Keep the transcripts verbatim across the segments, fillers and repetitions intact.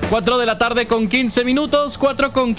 cuatro de la tarde con quince minutos, cuatro con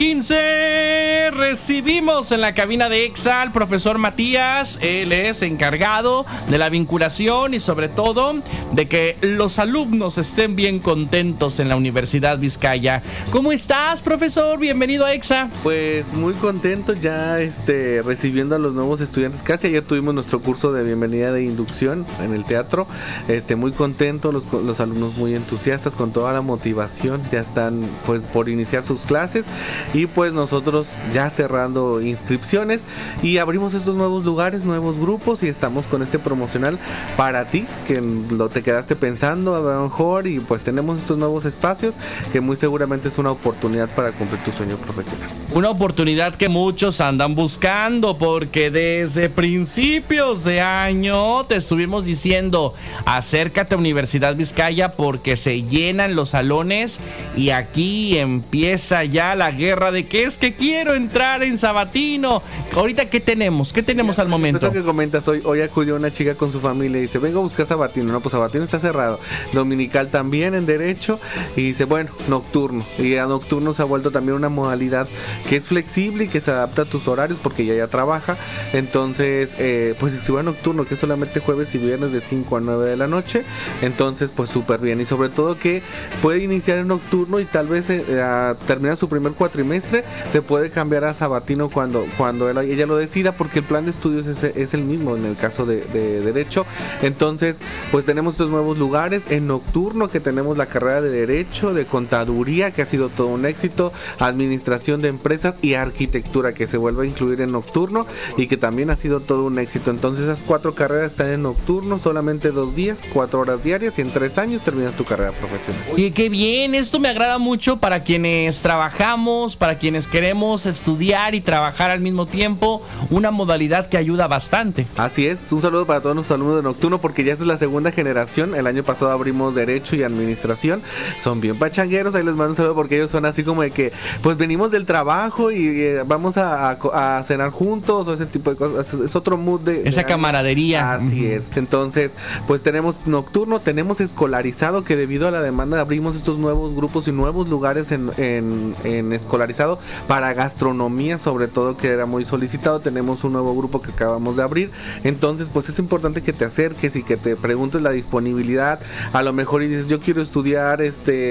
quince. Recibimos en la cabina de EXA al profesor Matías. Él es encargado de la vinculación y sobre todo de que los alumnos estén bien contentos en la Universidad Vizcaya. ¿Cómo estás, profesor? Bienvenido a EXA. Pues muy contento ya este, recibiendo a los nuevos estudiantes. Casi ayer tuvimos nuestro curso de bienvenida de inducción en el teatro. Este, muy contento, los, los alumnos muy entusiastas con toda la motivación. Ya están pues por iniciar sus clases y pues nosotros ya cerrando inscripciones y abrimos estos nuevos lugares, nuevos grupos y estamos con este promocional para ti que lo te quedaste pensando a lo mejor y pues tenemos estos nuevos espacios que muy seguramente es una oportunidad para cumplir tu sueño profesional. Una oportunidad que muchos andan buscando porque desde principios de año te estuvimos diciendo acércate a Universidad Vizcaya porque se llenan los salones y aquí empieza ya la guerra de que es que quiero entrar en Sabatino. Ahorita, ¿qué tenemos? ¿Qué tenemos ya, al momento? Eso que comentas, hoy, hoy acudió una chica con su familia y dice, vengo a buscar Sabatino. No, pues Sabatino está cerrado. Dominical también en Derecho. Y dice, bueno, nocturno. Y a nocturno se ha vuelto también una modalidad que es flexible y que se adapta a tus horarios porque ella ya trabaja. Entonces, eh, pues escribe a nocturno, que es solamente jueves y viernes de cinco a nueve de la noche. Entonces, pues súper bien. Y sobre todo que puede iniciar en nocturno y tal vez eh, a terminar su primer cuatrimestre, se puede cambiar a Sabatino cuando, cuando él, ella lo decida, porque el plan de estudios es, es el mismo en el caso de, de Derecho. Entonces, pues tenemos estos nuevos lugares en nocturno, que tenemos la carrera de Derecho, de Contaduría, que ha sido todo un éxito, Administración de Empresas y Arquitectura, que se vuelve a incluir en nocturno y que también ha sido todo un éxito. Entonces, esas cuatro carreras están en nocturno, solamente dos días, cuatro horas diarias y en tres años terminas tu carrera profesional. Oye, qué bien, esto me agrada mucho para quienes trabajamos, para quienes queremos estudiar y trabajar al mismo tiempo, una modalidad que ayuda bastante. Así es, un saludo para todos nuestros alumnos de nocturno porque ya esta es la segunda generación. El año pasado abrimos Derecho y Administración, son bien pachangueros, ahí les mando un saludo porque ellos son así como de que pues venimos del trabajo y eh, vamos a, a, a cenar juntos o ese tipo de cosas, es, es otro mood de, de esa camaradería. Así uh-huh. es, entonces pues tenemos nocturno, tenemos escolarizado, que debido a la demanda abrimos estos nuevos grupos y nuevos lugares en, en, en escolarizado para gastronomía, sobre todo, que era muy solicitado. Tenemos un nuevo grupo que acabamos de abrir, entonces pues es importante que te acerques y que te preguntes la disponibilidad, a lo mejor y dices yo quiero estudiar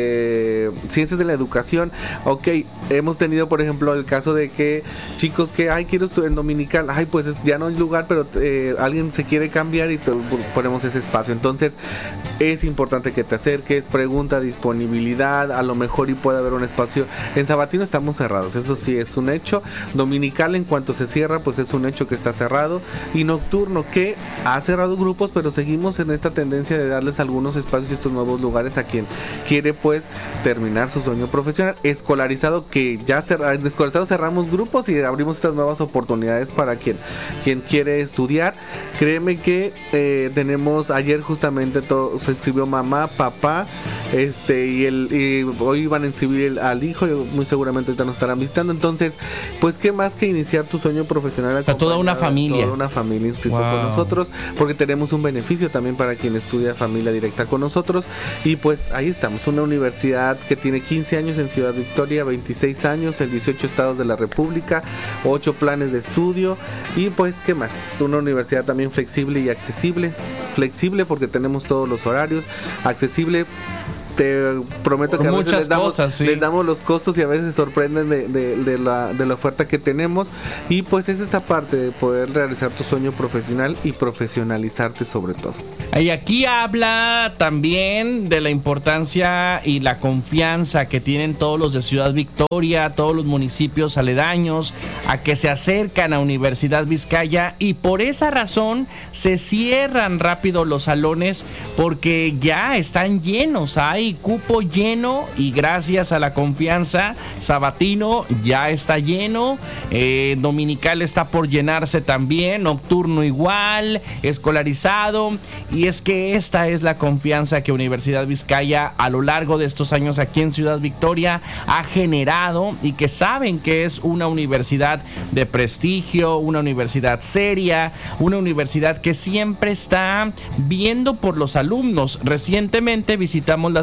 este ciencias de la educación, ok, hemos tenido por ejemplo el caso de que chicos que ay quiero estudiar en dominical, ay pues es, ya no hay lugar, pero eh, alguien se quiere cambiar y te ponemos ese espacio. Entonces es importante que te acerques, pregunta disponibilidad, a lo mejor y puede haber un espacio. En Sabatino estamos cerrados, eso sí es un hecho. Dominical, en cuanto se cierra, pues es un hecho que está cerrado. Y nocturno, que ha cerrado grupos, pero seguimos en esta tendencia de darles algunos espacios y estos nuevos lugares a quien quiere pues terminar su sueño profesional. Escolarizado, que ya cerra, en escolarizado cerramos grupos y abrimos estas nuevas oportunidades para quien, quien quiere estudiar. Créeme que eh, tenemos, ayer justamente todo, se inscribió mamá, papá, este y el y hoy van a inscribir el, al hijo, y muy seguramente ahorita nos estarán visitando. Entonces, pues qué más que iniciar tu sueño profesional a toda una familia, toda una familia inscrita wow. con nosotros, porque tenemos un beneficio también para quien estudia familia directa con nosotros. Y pues ahí estamos, una universidad que tiene quince años en Ciudad Victoria, veintiséis años en dieciocho estados de la República, ocho planes de estudio y pues qué más, una universidad también flexible y accesible, flexible porque tenemos todos los horarios, accesible. Te prometo Por que a veces les damos, cosas, sí. les damos los costos y a veces se sorprenden de, de, de, la, de la oferta que tenemos. Y pues es esta parte de poder realizar tu sueño profesional y profesionalizarte sobre todo. Y aquí habla también de la importancia y la confianza que tienen todos los de Ciudad Victoria, todos los municipios aledaños, a que se acercan a Universidad Vizcaya, y por esa razón se cierran rápido los salones porque ya están llenos, hay cupo lleno y gracias a la confianza, Sabatino ya está lleno, eh, Dominical está por llenarse también, nocturno igual, escolarizado. Y es que esta es la confianza que Universidad Vizcaya a lo largo de estos años aquí en Ciudad Victoria ha generado, y que saben que es una universidad de prestigio, una universidad seria, una universidad que siempre está viendo por los alumnos. Recientemente visitamos las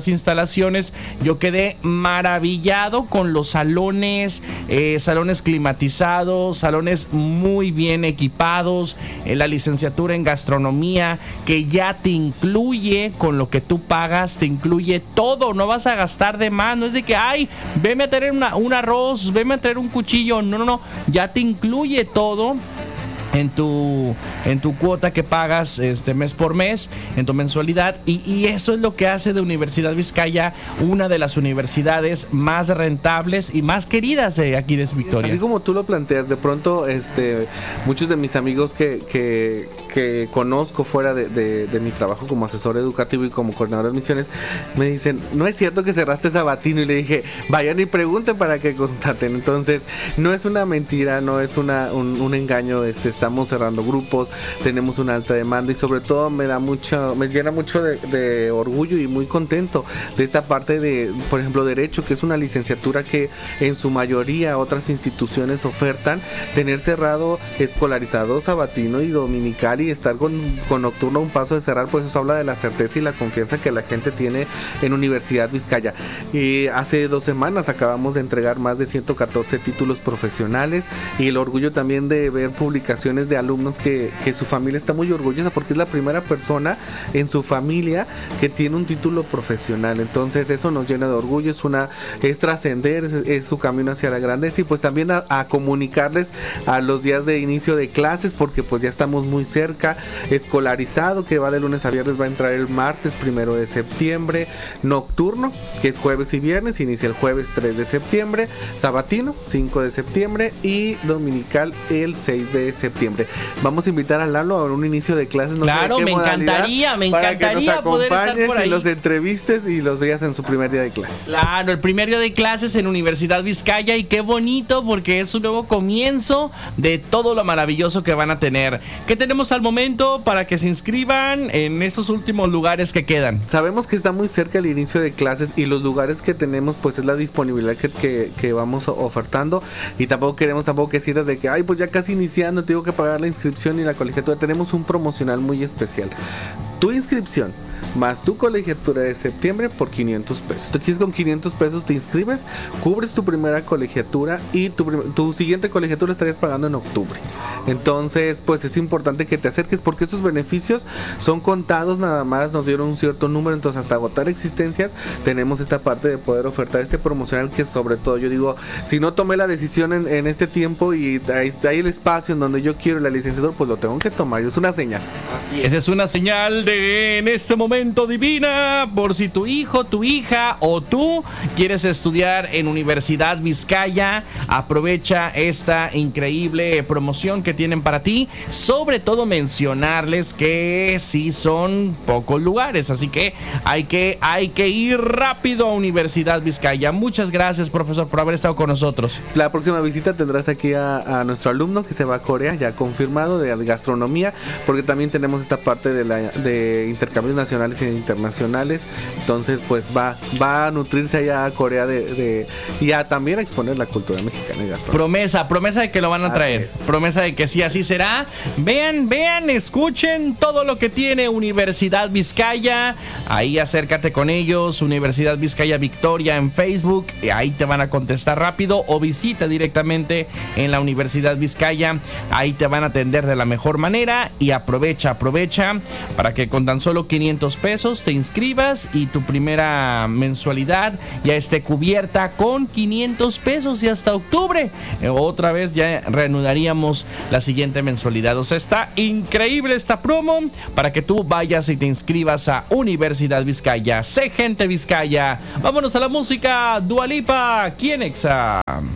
estas instalaciones. Yo quedé maravillado con los salones, eh, salones climatizados, salones muy bien equipados, eh, la licenciatura en gastronomía que ya te incluye con lo que tú pagas, te incluye todo, no vas a gastar de más, no es de que, ay, veme a traer una, un arroz, veme a traer un cuchillo, no, no, no, ya te incluye todo en tu en tu cuota que pagas este mes por mes, en tu mensualidad, y, y eso es lo que hace de Universidad Vizcaya una de las universidades más rentables y más queridas de aquí de Victoria. Así como tú lo planteas, de pronto este muchos de mis amigos que, que, que conozco fuera de, de, de mi trabajo como asesor educativo y como coordinador de admisiones, me dicen, no es cierto que cerraste Sabatino, y le dije, vayan y pregunten para que constaten. Entonces, no es una mentira, no es una un, un engaño, este estamos cerrando grupos, tenemos una alta demanda, y sobre todo me da mucho, me llena mucho de, de orgullo y muy contento de esta parte de, por ejemplo, Derecho, que es una licenciatura que en su mayoría otras instituciones ofertan, tener cerrado escolarizado sabatino y dominical y estar con, con nocturno a un paso de cerrar, pues eso habla de la certeza y la confianza que la gente tiene en Universidad Vizcaya. Y hace dos semanas acabamos de entregar más de ciento catorce títulos profesionales, y el orgullo también de ver publicaciones de alumnos que, que su familia está muy orgullosa porque es la primera persona en su familia que tiene un título profesional. Entonces eso nos llena de orgullo, es una es trascender, es, es su camino hacia la grandeza, y pues también a, a comunicarles a los días de inicio de clases, porque pues ya estamos muy cerca. Escolarizado, que va de lunes a viernes, va a entrar el martes primero de septiembre. Nocturno, que es jueves y viernes, inicia el jueves tres de septiembre. Sabatino, cinco de septiembre, y dominical el seis de septiembre. Vamos a invitar a Lalo a un inicio de clases. No claro, me encantaría, me encantaría poder estar por ahí. Y los entrevistes y los días en su primer día de clases. Claro, el primer día de clases en Universidad Vizcaya, y qué bonito porque es un nuevo comienzo de todo lo maravilloso que van a tener. ¿Qué tenemos al momento para que se inscriban en estos últimos lugares que quedan? Sabemos que está muy cerca el inicio de clases, y los lugares que tenemos pues es la disponibilidad que, que, que vamos ofertando, y tampoco queremos tampoco que sientas de que ay pues ya casi iniciando tengo que pagar la inscripción y la colegiatura. Tenemos un promocional muy especial. Tu inscripción más tu colegiatura de septiembre por quinientos pesos. Tú quieres con quinientos pesos te inscribes, cubres tu primera colegiatura, y tu, tu siguiente colegiatura estarías pagando en octubre. Entonces pues es importante que te acerques, porque estos beneficios son contados nada más, nos dieron un cierto número, entonces hasta agotar existencias tenemos esta parte de poder ofertar este promocional, que sobre todo yo digo, si no tomé la decisión en, en este tiempo y hay, hay el espacio en donde yo quiero la licenciatura, pues lo tengo que tomar, es una señal. Así es. Esa es una señal de en este momento divina, por si tu hijo, tu hija o tú quieres estudiar en Universidad Vizcaya, aprovecha esta increíble promoción que tienen para ti. Sobre todo mencionarles que sí son pocos lugares, así que hay que hay que ir rápido a Universidad Vizcaya. Muchas gracias, profesor, por haber estado con nosotros. La próxima visita tendrás aquí a, a nuestro alumno que se va a Corea, ya confirmado, de gastronomía, porque también tenemos esta parte de la de intercambios nacionales e internacionales. Entonces pues va va a nutrirse allá a Corea de, de y a también a exponer la cultura mexicana y gastronómica. Promesa, promesa de que lo van a traer, promesa de que sí, así será. Vean, vean, escuchen todo lo que tiene Universidad Vizcaya. Ahí acércate con ellos, Universidad Vizcaya Victoria en Facebook, ahí te van a contestar rápido, o visita directamente en la Universidad Vizcaya, ahí te van a atender de la mejor manera. Y aprovecha, aprovecha para que con tan solo quinientos pesos te inscribas y tu primera mensualidad ya esté cubierta con quinientos pesos, y hasta octubre eh, otra vez ya reanudaríamos la siguiente mensualidad. O sea, está increíble esta promo para que tú vayas y te inscribas a Universidad Vizcaya. Sé gente Vizcaya. Vámonos a la música. Dua Lipa, ¿quién exa?